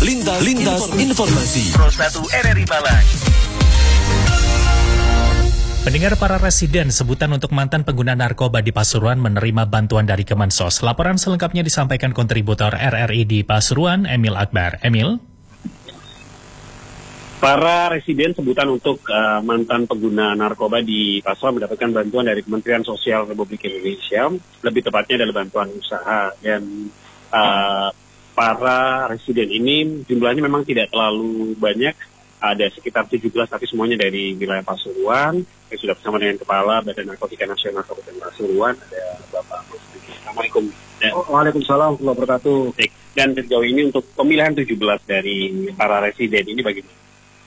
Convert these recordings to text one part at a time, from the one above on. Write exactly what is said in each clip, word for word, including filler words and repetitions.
Lintas, Lintas Informasi Pro satu R R I Malang. Pendengar, para residen sebutan untuk mantan pengguna narkoba di Pasuruan menerima bantuan dari Kemensos. Laporan selengkapnya disampaikan kontributor R R I di Pasuruan, Emil Akbar. Emil? Para residen sebutan untuk uh, mantan pengguna narkoba di Pasuruan mendapatkan bantuan dari Kementerian Sosial Republik Indonesia, lebih tepatnya adalah bantuan usaha. Dan uh, para residen ini jumlahnya memang tidak terlalu banyak, ada sekitar tujuh belas, tapi semuanya dari wilayah Pasuruan. Yang sudah bersama dengan Kepala Badan Narkotika Nasional Kabupaten Pasuruan, ada Bapak Muslim. Assalamualaikum. Dan, oh, Waalaikumsalam warahmatullahi wabarakatuh. Dan sejauh ini untuk pemilihan tujuh belas dari para residen ini bagaimana?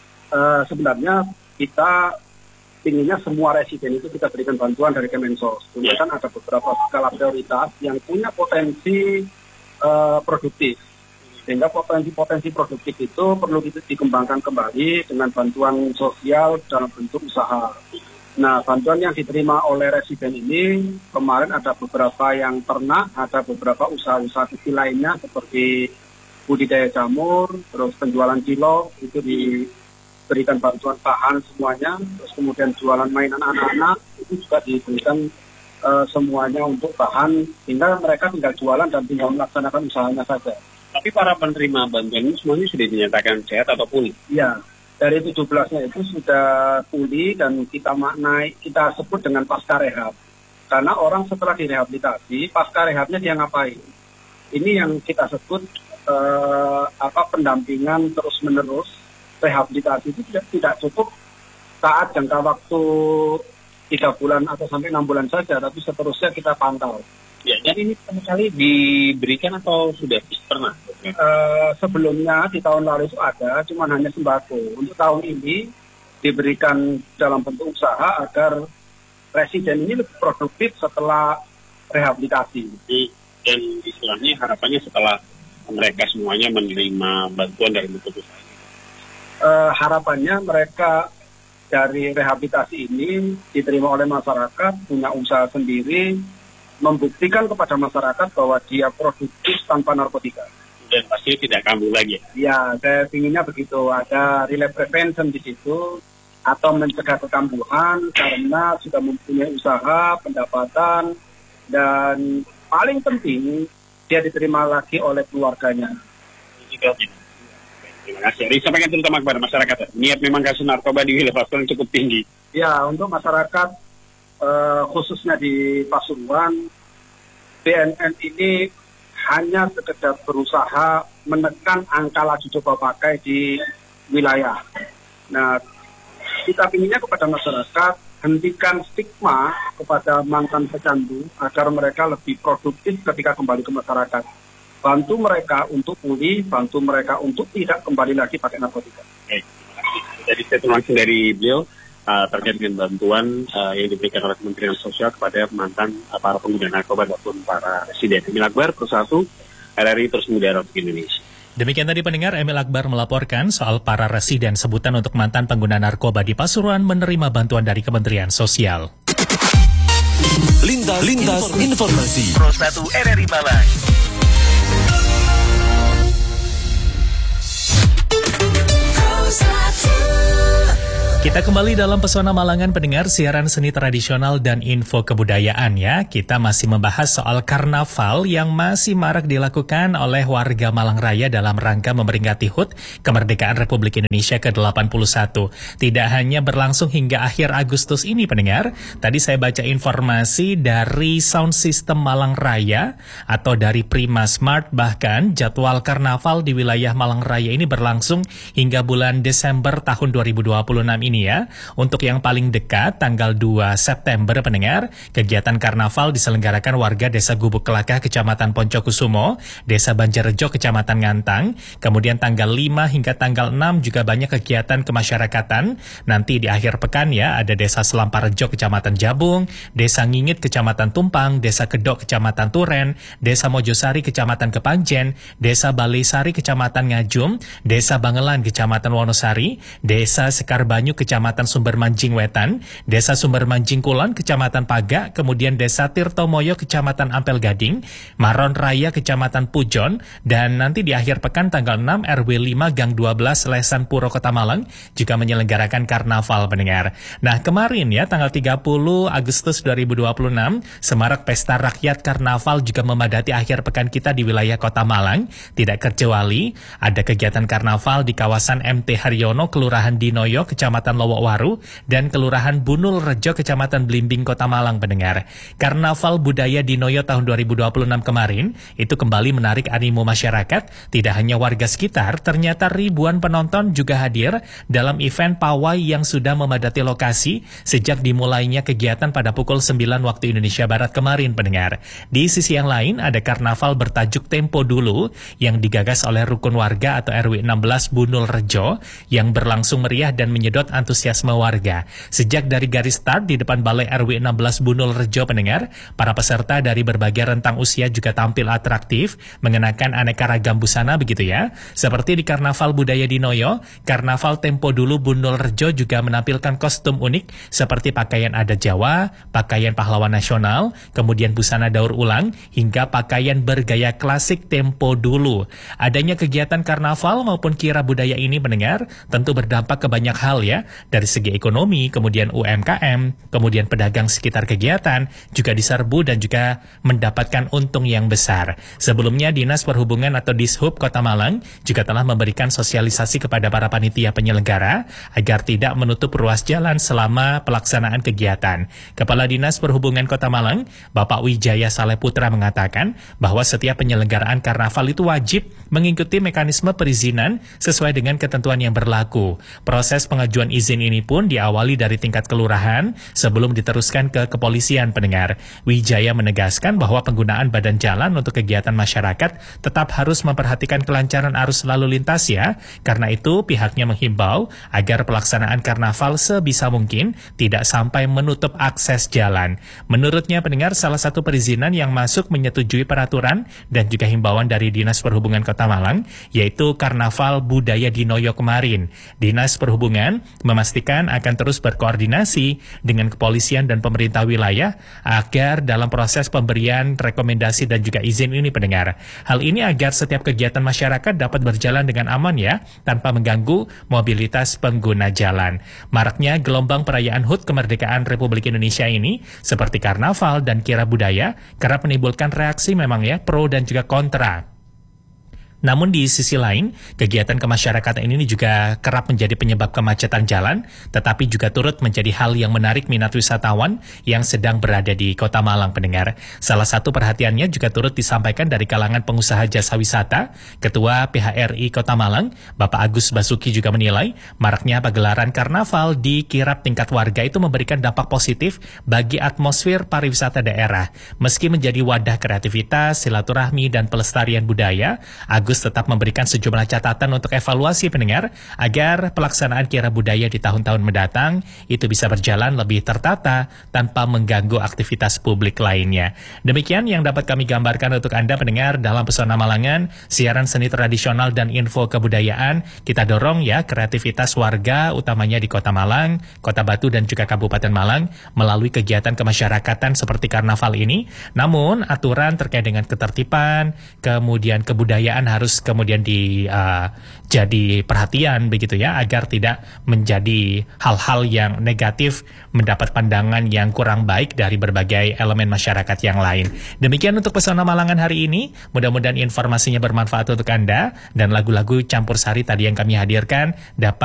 Uh, sebenarnya kita inginnya semua residen itu kita berikan bantuan dari Kemensos. Cuma kan ada beberapa skala prioritas yang punya potensi uh, produktif. Sehingga potensi-potensi produktif itu perlu kita dikembangkan kembali dengan bantuan sosial dalam bentuk usaha. Nah, bantuan yang diterima oleh residen ini kemarin ada beberapa yang ternak, ada beberapa usaha-usaha kecil lainnya seperti budidaya jamur, terus penjualan cilok, itu diberikan bantuan bahan semuanya, terus kemudian jualan mainan anak-anak, itu juga diberikan uh, semuanya untuk bahan, sehingga mereka tinggal jualan dan tinggal melaksanakan usahanya saja. Tapi para penerima bantuan ini semuanya sudah dinyatakan sehat atau pulih? Iya, dari tujuh belasnya itu sudah pulih dan kita maknai, kita sebut dengan pasca rehab. Karena orang setelah direhabilitasi, pasca rehabnya dia ngapain? Ini yang kita sebut eh, apa pendampingan terus-menerus. Rehabilitasi itu tidak, tidak cukup saat jangka waktu tiga bulan atau sampai enam bulan saja, tapi seterusnya kita pantau. Ya, jadi ini pertama kali diberikan atau sudah pernah? Uh, sebelumnya di tahun lalu itu ada, cuma hanya sembako. Untuk tahun ini diberikan dalam bentuk usaha agar residen ini lebih produktif setelah rehabilitasi. Dan istilahnya harapannya setelah mereka semuanya menerima bantuan dari bentuk usaha. Uh, harapannya mereka dari rehabilitasi ini diterima oleh masyarakat, punya usaha sendiri, membuktikan kepada masyarakat bahwa dia produktif tanpa narkotika. Dan pasti tidak kambuh lagi. Ya, saya inginnya begitu. Ada relapse prevention di situ, atau mencegah kekambuhan karena sudah mempunyai usaha, pendapatan, dan paling penting dia diterima lagi oleh keluarganya. Terima kasih. Jadi sampaikan terutama kepada masyarakat. Niat memang kasus narkoba di wilayah Pasuruan cukup tinggi. Ya, untuk masyarakat Uh, khususnya di Pasuruan, B N N ini hanya sekedar berusaha menekan angka laju coba pakai di wilayah. Nah, kita inginnya kepada masyarakat, hentikan stigma kepada mantan pecandu agar mereka lebih produktif ketika kembali ke masyarakat. Bantu mereka untuk pulih, bantu mereka untuk tidak kembali lagi pakai narkotika. Oke, terima kasih. Jadi statement langsung dari beliau Uh, terkait dengan bantuan uh, yang diberikan oleh Kementerian Sosial kepada mantan uh, para pengguna narkoba maupun para residen. Emil Akbar, Pro satu R R I terus mengudara untuk Indonesia. Demikian tadi pendengar, Emil Akbar melaporkan soal para residen sebutan untuk mantan pengguna narkoba di Pasuruan menerima bantuan dari Kementerian Sosial. Lintas, Lintas Informasi Pro satu R R I Malang. Kita kembali dalam Pesona Malangan, pendengar, siaran seni tradisional dan info kebudayaan ya. Kita masih membahas soal karnaval yang masih marak dilakukan oleh warga Malang Raya dalam rangka memperingati H U T Kemerdekaan Republik Indonesia ke delapan puluh satu. Tidak hanya berlangsung hingga akhir Agustus ini, pendengar. Tadi saya baca informasi dari Sound System Malang Raya atau dari Prima Smart, bahkan jadwal karnaval di wilayah Malang Raya ini berlangsung hingga bulan Desember tahun dua ribu dua puluh enam ini. Ini ya, untuk yang paling dekat tanggal dua September, pendengar, kegiatan karnaval diselenggarakan warga Desa Gubuk Kelakah, Kecamatan Poncokusumo, Desa Banjarrejo, Kecamatan Ngantang. Kemudian tanggal lima hingga tanggal enam juga banyak kegiatan kemasyarakatan. Nanti di akhir pekan ya, ada Desa Selamparrejo, Kecamatan Jabung, Desa Ngingit, Kecamatan Tumpang, Desa Kedok, Kecamatan Turen, Desa Mojosari, Kecamatan Kepanjen, Desa Baleisari, Kecamatan Ngajum, Desa Bangelan, Kecamatan Wonosari, Desa Sekarbanyu, Kecamatan Kecamatan Sumbermanjing Wetan, Desa Sumbermanjing Kulon, Kecamatan Paga, kemudian Desa Tirtomoyo, Kecamatan Ampel Gading, Maron Raya, Kecamatan Pujon, dan nanti di akhir pekan tanggal enam R W lima Gang dua belas Lesan Puro Kota Malang juga menyelenggarakan karnaval pendengar. Nah kemarin ya tanggal tiga puluh Agustus dua ribu dua puluh enam, semarak pesta rakyat karnaval juga memadati akhir pekan kita di wilayah Kota Malang. Tidak kecuali ada kegiatan karnaval di kawasan M T Haryono, Kelurahan Dinoyo, Kecamatan Lowokwaru, dan Kelurahan Bunul Rejo, Kecamatan Blimbing, Kota Malang pendengar. Karnaval budaya Dinoyo tahun dua ribu dua puluh enam kemarin itu kembali menarik animo masyarakat. Tidak hanya warga sekitar, ternyata ribuan penonton juga hadir dalam event pawai yang sudah memadati lokasi sejak dimulainya kegiatan pada pukul sembilan waktu Indonesia Barat kemarin pendengar. Di sisi yang lain ada karnaval bertajuk Tempo Dulu yang digagas oleh rukun warga atau R W enam belas Bunul Rejo yang berlangsung meriah dan menyedot antusiasme warga. Sejak dari garis start di depan balai R W enam belas Bunul Rejo pendengar, para peserta dari berbagai rentang usia juga tampil atraktif mengenakan aneka ragam busana begitu ya. Seperti di Karnaval Budaya Dinoyo, Karnaval Tempo Dulu Bunul Rejo juga menampilkan kostum unik seperti pakaian adat Jawa, pakaian pahlawan nasional, kemudian busana daur ulang, hingga pakaian bergaya klasik Tempo Dulu. Adanya kegiatan karnaval maupun kira budaya ini mendengar tentu berdampak ke banyak hal ya, dari segi ekonomi, kemudian U M K M, kemudian pedagang sekitar kegiatan juga diserbu dan juga mendapatkan untung yang besar. Sebelumnya Dinas Perhubungan atau Dishub Kota Malang juga telah memberikan sosialisasi kepada para panitia penyelenggara agar tidak menutup ruas jalan selama pelaksanaan kegiatan. Kepala Dinas Perhubungan Kota Malang, Bapak Wijaya Saleh Putra mengatakan bahwa setiap penyelenggaraan karnaval itu wajib mengikuti mekanisme perizinan sesuai dengan ketentuan yang berlaku. Proses pengajuan izin ini pun diawali dari tingkat kelurahan sebelum diteruskan ke kepolisian pendengar. Wijaya menegaskan bahwa penggunaan badan jalan untuk kegiatan masyarakat tetap harus memperhatikan kelancaran arus lalu lintas ya. Karena itu pihaknya menghimbau agar pelaksanaan karnaval sebisa mungkin tidak sampai menutup akses jalan. Menurutnya pendengar, salah satu perizinan yang masuk menyetujui peraturan dan juga himbauan dari Dinas Perhubungan Kota Malang, yaitu Karnaval Budaya Dinoyo kemarin. Dinas Perhubungan memastikan akan terus berkoordinasi dengan kepolisian dan pemerintah wilayah agar dalam proses pemberian rekomendasi dan juga izin ini pendengar. Hal ini agar setiap kegiatan masyarakat dapat berjalan dengan aman ya, tanpa mengganggu mobilitas pengguna jalan. Maraknya gelombang perayaan H U T Kemerdekaan Republik Indonesia ini, seperti karnaval dan kira budaya, kerap menimbulkan reaksi memang ya, pro dan juga kontra. Namun di sisi lain, kegiatan kemasyarakatan ini juga kerap menjadi penyebab kemacetan jalan, tetapi juga turut menjadi hal yang menarik minat wisatawan yang sedang berada di Kota Malang pendengar. Salah satu perhatiannya juga turut disampaikan dari kalangan pengusaha jasa wisata. Ketua P H R I Kota Malang, Bapak Agus Basuki juga menilai maraknya pagelaran karnaval di kirap tingkat warga itu memberikan dampak positif bagi atmosfer pariwisata daerah. Meski menjadi wadah kreativitas, silaturahmi, dan pelestarian budaya, Agus Agus tetap memberikan sejumlah catatan untuk evaluasi pendengar agar pelaksanaan kira budaya di tahun-tahun mendatang itu bisa berjalan lebih tertata tanpa mengganggu aktivitas publik lainnya. Demikian yang dapat kami gambarkan untuk Anda pendengar dalam Pesona Malangan, siaran seni tradisional dan info kebudayaan. Kita dorong ya kreativitas warga utamanya di Kota Malang, Kota Batu, dan juga Kabupaten Malang melalui kegiatan kemasyarakatan seperti karnaval ini. Namun aturan terkait dengan ketertiban, kemudian kebudayaan harus harus kemudian di uh, jadi perhatian begitu ya, agar tidak menjadi hal-hal yang negatif, mendapat pandangan yang kurang baik dari berbagai elemen masyarakat yang lain. Demikian untuk Pesona Malangan hari ini. Mudah-mudahan informasinya bermanfaat untuk Anda, dan lagu-lagu campur sari tadi yang kami hadirkan dapat